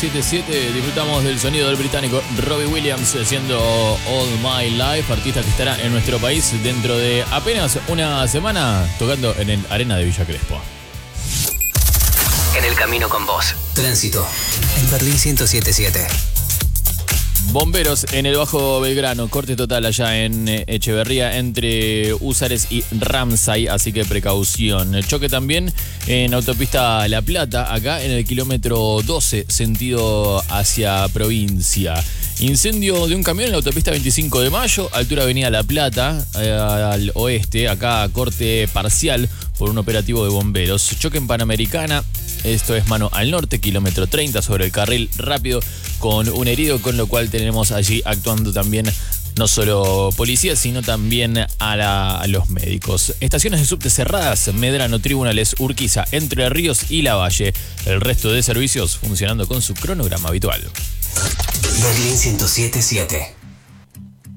107.7 disfrutamos del sonido del británico Robbie Williams haciendo All My Life, artista que estará en nuestro país dentro de apenas una semana tocando en el Arena de Villa Crespo. En el camino con vos. Tránsito en Berlín 107.7. Bomberos en el Bajo Belgrano, corte total allá en Echeverría entre Húsares y Ramsay, así que precaución. Choque también en autopista La Plata, acá en el kilómetro 12, sentido hacia provincia. Incendio de un camión en la autopista 25 de Mayo, altura avenida La Plata, al oeste, acá corte parcial por un operativo de bomberos. Choque en Panamericana, esto es mano al norte, kilómetro 30 sobre el carril rápido con un herido, con lo cual tenemos allí actuando también no solo policías, sino también a los médicos. Estaciones de subte cerradas, Medrano, Tribunales, Urquiza, Entre Ríos y Lavalle. El resto de servicios funcionando con su cronograma habitual. Berlín 107.7.